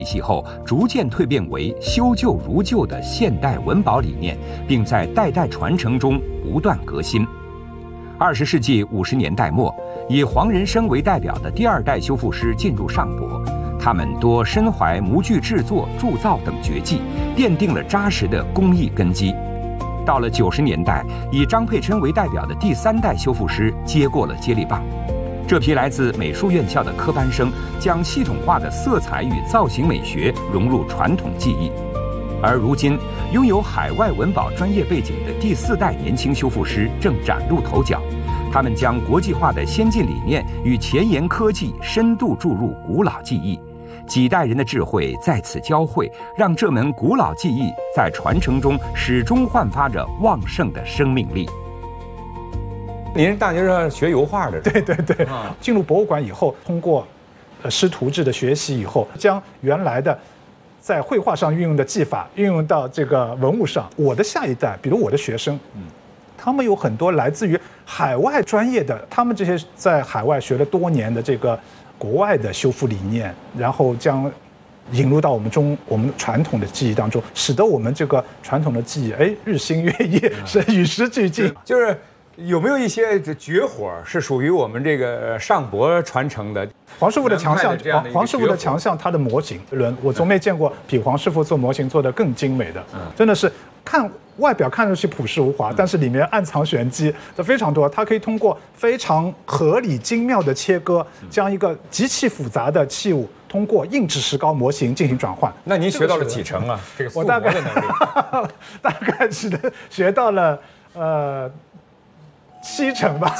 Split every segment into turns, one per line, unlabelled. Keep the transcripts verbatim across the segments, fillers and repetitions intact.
体系后，逐渐蜕变为修旧如旧的现代文保理念，并在代代传承中不断革新。二十世纪五十年代末，以黄仁生为代表的第二代修复师进入上博，他们多身怀模具制作、铸造等绝技，奠定了扎实的工艺根基。到了九十年代，以张佩琛为代表的第三代修复师接过了接力棒。这批来自美术院校的科班生，将系统化的色彩与造型美学融入传统技艺。而如今，拥有海外文保专业背景的第四代年轻修复师正崭露头角。他们将国际化的先进理念与前沿科技深度注入古老技艺，几代人的智慧在此交汇，让这门古老技艺在传承中始终焕发着旺盛的生命力。
您大学上学油画的？
对对对，啊、进入博物馆以后，通过呃师徒制的学习以后，将原来的在绘画上运用的技法运用到这个文物上。我的下一代，比如我的学生，嗯，他们有很多来自于海外专业的，他们这些在海外学了多年的这个国外的修复理念，然后将引入到我们中我们传统的技艺当中，使得我们这个传统的技艺哎日新月异，是与时俱进。
就是。有没有一些绝活是属于我们这个上博传承的？
黄师傅的强项，黄黄师傅的强项，他的模型轮，我从没见过比黄师傅做模型做得更精美的，真的是看外表看上去朴实无华，但是里面暗藏玄机，这非常多。它可以通过非常合理精妙的切割，将一个极其复杂的器物通过硬质石膏模型进行转换。
那您学到了几成啊？这个复模的能力，
大概是学到了呃。七成吧。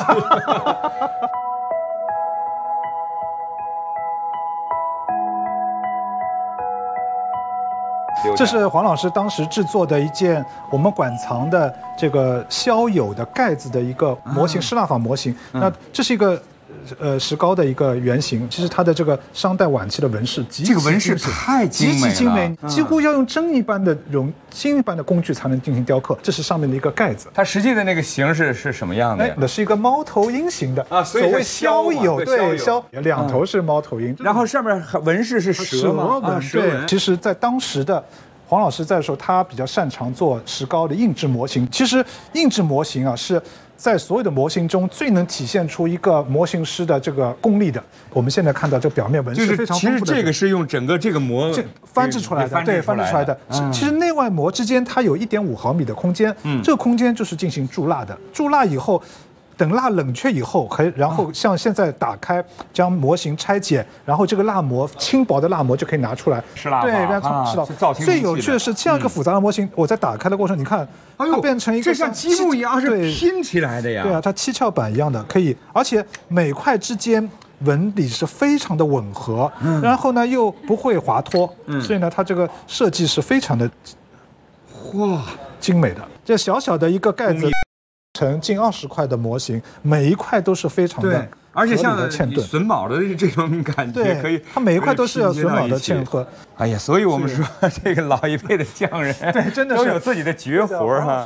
这是黄老师当时制作的一件我们馆藏的这个肖友的盖子的一个模型，施蜡法模型。那这是一个呃石膏的一个原型，其实它的这个商代晚期的纹饰极其
这个纹饰太精美了，
极其精美，几乎要用针一般的容金一般的工具才能进行雕刻。这是上面的一个盖子，
它实际的那个形是是什么样的呀？
那是一个猫头鹰形的
啊，所
谓肖友，对肖两头是猫头鹰，
然后上面纹饰是蛇
纹，对。其实，在当时的黄老师在的时候，他比较擅长做石膏的硬质模型。其实硬质模型啊是在所有的模型中最能体现出一个模型师的这个功力的。我们现在看到这表面纹饰非常丰富的，
其实这个是用整个这个膜
翻制出来的，对，翻制出来的。其实内外膜之间它有一点五毫米的空间，嗯，这个空间就是进行铸蜡的。铸蜡以后，等蜡冷却以后，还然后像现在打开，将模型拆解，然后这个蜡膜轻薄的蜡膜就可以拿出来，
是蜡，
对，让它是蜡。最有趣的是这样一个复杂的模型，我在打开的过程，你看，它变成一个
这像积木一样是拼起来的呀。
对啊，它七窍板一样的，可以，而且每块之间纹理是非常的吻合，然后呢又不会滑脱，所以呢它这个设计是非常的哇精美的。这小小的一个盖子。成近二十块的模型，每一块都是非常的，
而且像榫卯的这种感觉，可以，
它每一块都是要榫卯的嵌合。
哎呀，所以我们说这个老一辈的匠人，
对，真的
都有自己的绝活哈。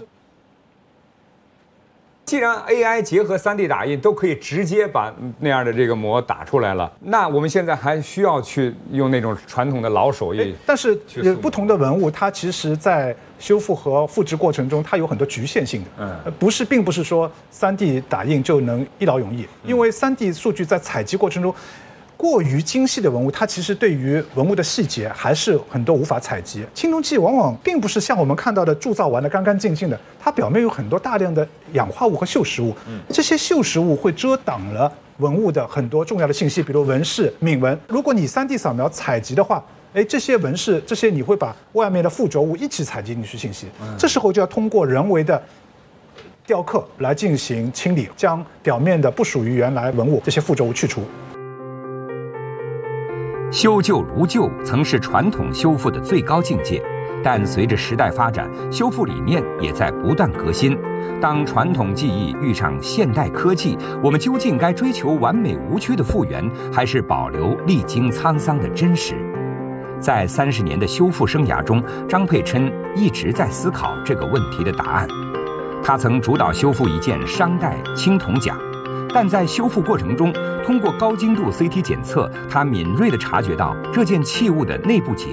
既然 A I 结合 三 D 打印都可以直接把那样的这个模打出来了，那我们现在还需要去用那种传统的老手艺。
但是不同的文物，它其实在修复和复制过程中，它有很多局限性的。嗯，不是，并不是说 三 D 打印就能一劳永逸，因为 三 D 数据在采集过程中。过于精细的文物，它其实对于文物的细节还是很多无法采集。青铜器往往并不是像我们看到的铸造完的干干净净的，它表面有很多大量的氧化物和锈蚀物，这些锈蚀物会遮挡了文物的很多重要的信息，比如纹饰、铭文。如果你 三 D 扫描采集的话，哎，这些纹饰，这些你会把外面的附着物一起采集进去信息，这时候就要通过人为的雕刻来进行清理，将表面的不属于原来文物这些附着物去除。
修旧如旧曾是传统修复的最高境界，但随着时代发展，修复理念也在不断革新。当传统技艺遇上现代科技，我们究竟该追求完美无缺的复原，还是保留历经沧桑的真实？在三十年的修复生涯中，张佩琛一直在思考这个问题的答案。他曾主导修复一件商代青铜甲。但在修复过程中，通过高精度 C T 检测，他敏锐地察觉到这件器物的内部结